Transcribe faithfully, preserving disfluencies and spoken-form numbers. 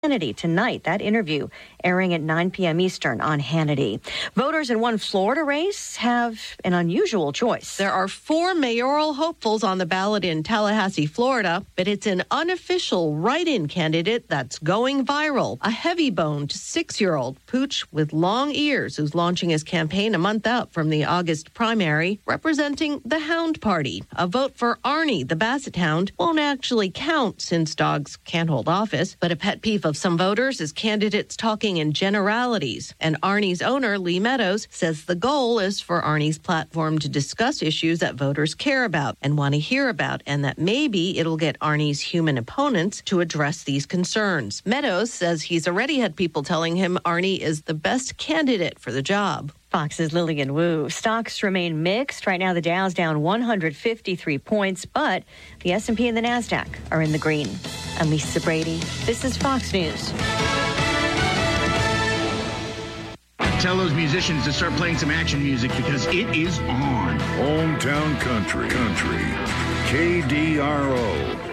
Hannity tonight. That interview airing at nine p.m. Eastern on Hannity. Voters in one Florida race have an unusual choice. There are four mayoral hopefuls on the ballot in Tallahassee, Florida, but it's an unofficial write-in candidate that's going viral. A heavy-boned six-year-old pooch with long ears who's launching his campaign a month out from the August primary, representing the Hound Party. A vote for Arnie, the Basset Hound, won't actually count since dogs can't hold office, but a pet peeve of some voters is candidates talking in generalities. And Arnie's owner, Lee Meadows, says the goal is for Arnie's platform to discuss issues that voters care about and want to hear about, and that maybe it'll get Arnie's human opponents to address these concerns. Meadows says he's already had people telling him Arnie is the best candidate for the job. Fox's Lillian Wu. Stocks remain mixed. Right now, the Dow's down one hundred fifty-three points, but the S and P and the NASDAQ are in the green. I'm Lisa Brady. This is Fox News. Tell those musicians to start playing some action music because it is on. Hometown Country. Country. K D R O.